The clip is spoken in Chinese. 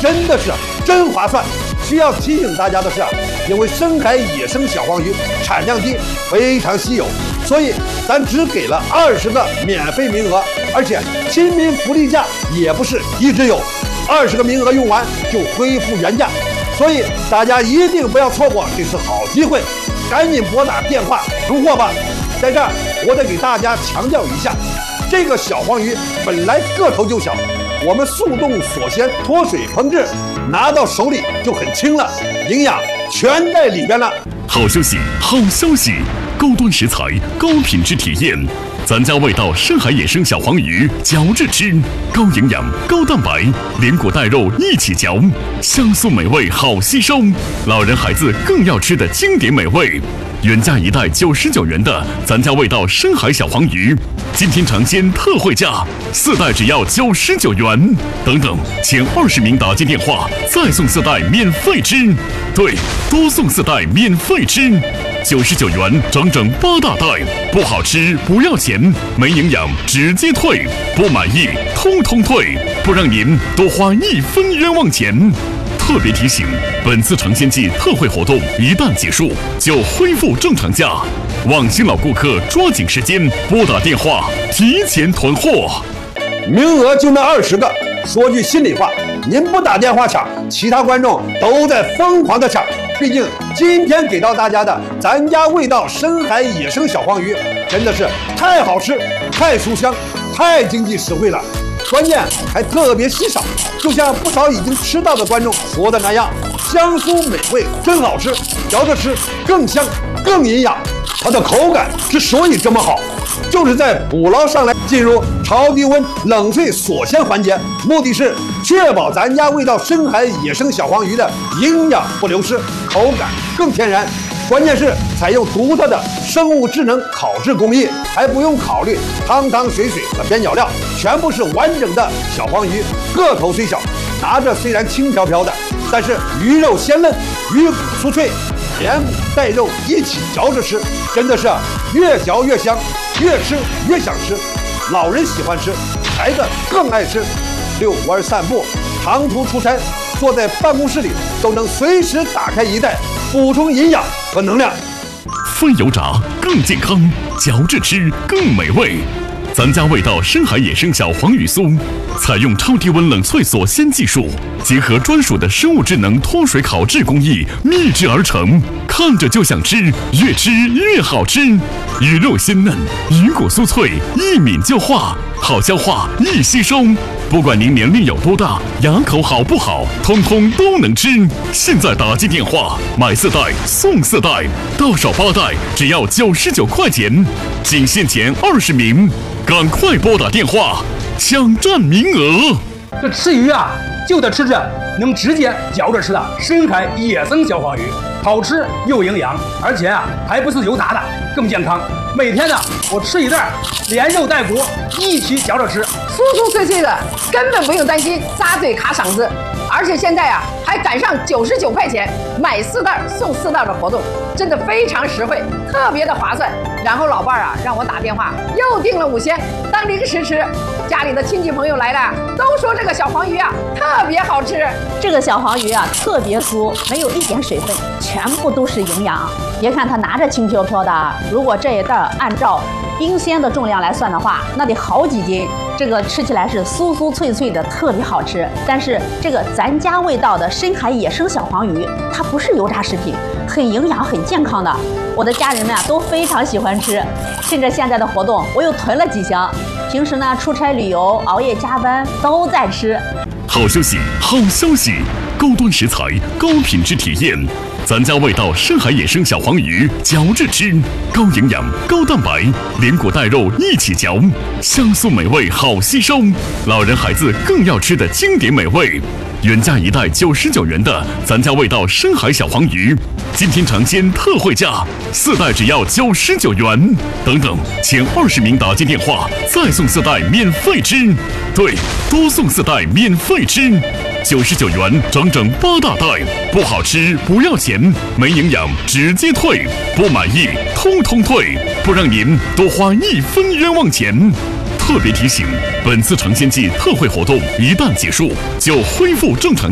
真的是真划算。需要提醒大家的是因为深海野生小黄鱼产量低，非常稀有，所以咱只给了20个免费名额，而且亲民福利价也不是一直有，20个名额用完就恢复原价，所以大家一定不要错过这次好机会，赶紧拨打电话囤货吧。在这儿我得给大家强调一下，这个小黄鱼本来个头就小，我们速冻锁鲜脱水烹制，拿到手里就很轻了，营养全在里边了。 好休息，好消息！高端食材，高品质体验，咱家味道深海野生小黄鱼，嚼着吃，高营养、高蛋白，连骨带肉一起嚼，香酥美味，好吸收。老人孩子更要吃的经典美味。原价1袋99元的咱家味道深海小黄鱼，今天尝鲜特惠价，4袋只要99元。等等，前20名打进电话，再送4袋免费吃。对，多送4袋免费吃，99元整整8大袋，不好吃不要钱，没营养直接退，不满意通通退，不让您多花1分冤枉钱。特别提醒，本次尝鲜季特惠活动一旦结束，就恢复正常价。望新老顾客抓紧时间拨打电话，提前囤货。 名额就那20个，说句心里话，您不打电话抢，其他观众都在疯狂的抢。毕竟今天给到大家的咱家味道深海野生小黄鱼，真的是太好吃、太酥香、太经济实惠了。关键还特别稀少，就像不少已经吃到的观众说的那样，香酥美味，真好吃，嚼着吃更香更营养。它的口感之所以这么好，就是在捕捞上来进入超低温冷萃锁鲜环节，目的是确保咱家味道深海野生小黄鱼的营养不流失，口感更天然。关键是采用独特的生物智能烤制工艺，还不用考虑汤汤水水和边角料，全部是完整的小黄鱼，个头虽小，拿着虽然轻飘飘的，但是鱼肉鲜嫩，鱼骨酥脆，连骨带肉一起嚼着吃，真的是越嚼越香，越吃越想吃。老人喜欢吃，孩子更爱吃。遛弯散步，长途出差，坐在办公室里都能随时打开一袋，补充营养和能量。 非油炸更健康，嚼着吃更美味。咱家味道深海野生小黄鱼酥，采用超低温冷萃锁鲜技术，结合专属的生物智能脱水烤制工艺秘制而成，看着就想吃，越吃越好吃。鱼肉鲜嫩，鱼骨酥脆，一抿就化，好消化，易吸收。不管您年龄有多大，牙口好不好，通通都能吃。现在打进电话，买4袋送4袋，到手8袋只要99块钱，仅限前20名，赶快拨打电话抢占名额。 这吃鱼啊，就得吃着能直接嚼着吃的深海野生小黄鱼，好吃又营养，而且啊还不是油炸的，更健康。每天呢，我吃1袋，连肉带骨一起嚼着吃， 酥酥脆脆的，根本不用担心扎嘴卡嗓子。而且现在啊，还赶上99块钱买4袋送4袋的活动，真的非常实惠，特别的划算。然后老伴儿啊，让我打电话又订了5鲜当零食吃。家里的亲戚朋友来了，都说这个小黄鱼啊特别好吃。 这个小黄鱼啊特别酥，没有一点水分，全部都是营养。别看它拿着轻飘飘的，如果这一袋按照冰鲜的重量来算的话，那得好几斤。这个吃起来是酥酥脆脆的，特别好吃。但是这个咱家味道的深海野生小黄鱼，它不是油炸食品，很营养很健康的。我的家人们啊都非常喜欢吃。趁着现在的活动，我又囤了几箱。平时呢出差旅游、熬夜加班都在吃。 好休息，好消息！高端食材，高品质体验。咱家味道深海野生小黄鱼，嚼着吃，高营养、高蛋白，连骨带肉一起嚼，香酥美味，好吸收。老人孩子更要吃的经典美味。原价1袋99元的咱家味道深海小黄鱼，今天尝鲜特惠价，4袋只要99元。等等，前20名打进电话，再送4袋免费吃。对，多送4袋免费吃，99元整整8大袋，不好吃不要钱，没营养直接退，不满意通通退，不让您多花1分冤枉钱。特别提醒，本次尝鲜季特惠活动一旦结束，就恢复正常。